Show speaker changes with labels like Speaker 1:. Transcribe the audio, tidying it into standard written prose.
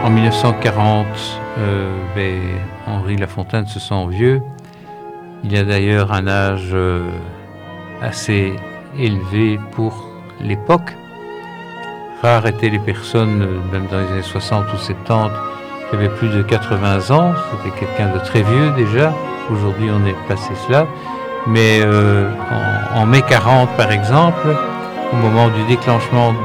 Speaker 1: En 1940, Henri Lafontaine se sent vieux. Il a d'ailleurs un âge assez élevé pour l'époque. Rares étaient les personnes, même dans les années 60 ou 70, qui avaient plus de 80 ans. C'était quelqu'un de très vieux déjà. Aujourd'hui, on est passé cela. Mais en mai 40, par exemple, au moment du déclenchement